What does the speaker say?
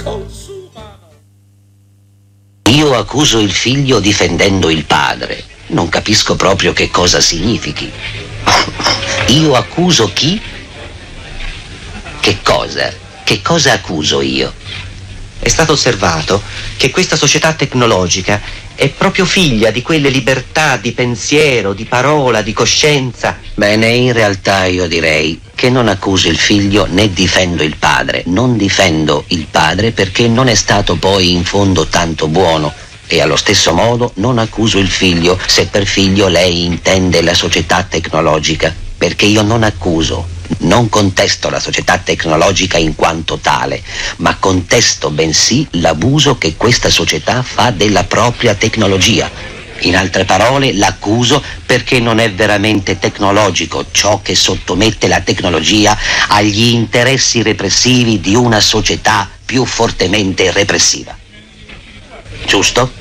consumano. Io accuso il figlio difendendo il padre. Non capisco proprio che cosa significhi. Io accuso chi? Che cosa? Che cosa accuso io? È stato osservato che questa società tecnologica è proprio figlia di quelle libertà di pensiero, di parola, di coscienza. Bene, in realtà io direi che non accuso il figlio né difendo il padre. Non difendo il padre perché non è stato poi in fondo tanto buono. E allo stesso modo non accuso il figlio se per figlio lei intende la società tecnologica, perché io non accuso, non contesto la società tecnologica in quanto tale, ma contesto bensì l'abuso che questa società fa della propria tecnologia. In altre parole, l'accuso perché non è veramente tecnologico ciò che sottomette la tecnologia agli interessi repressivi di una società più fortemente repressiva. Giusto?